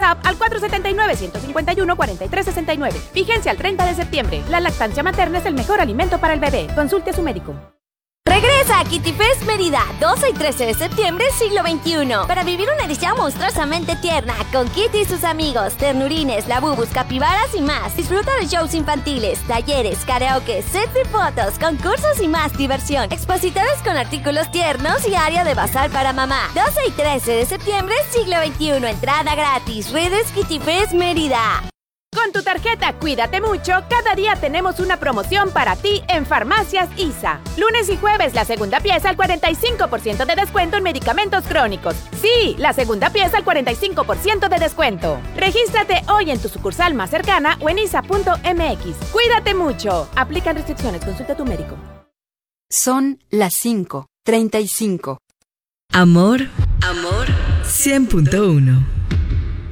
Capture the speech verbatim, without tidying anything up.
WhatsApp al cuatro siete nueve, uno cinco uno, cuatro tres seis nueve. Vigencia al treinta de septiembre. La lactancia materna es el mejor alimento para el bebé. Consulte a su médico. Regresa a Kitty Fest Mérida, doce y trece de septiembre, siglo veintiuno, para vivir una edición monstruosamente tierna con Kitty y sus amigos, ternurines, labubus, capibaras y más. Disfruta de shows infantiles, talleres, karaoke, sets de fotos, concursos y más diversión. Expositores con artículos tiernos y área de bazar para mamá. doce y trece de septiembre, siglo veintiuno, entrada gratis. Redes Kitty Fest Mérida. Con tu tarjeta Cuídate Mucho, cada día tenemos una promoción para ti en Farmacias I S A. Lunes y jueves, la segunda pieza al cuarenta y cinco por ciento de descuento en medicamentos crónicos. Sí, la segunda pieza al cuarenta y cinco por ciento de descuento. Regístrate hoy en tu sucursal más cercana o en isa punto eme equis. Cuídate mucho. Aplican restricciones. Consulta a tu médico. Son las cinco treinta y cinco. Amor, amor, cien punto uno.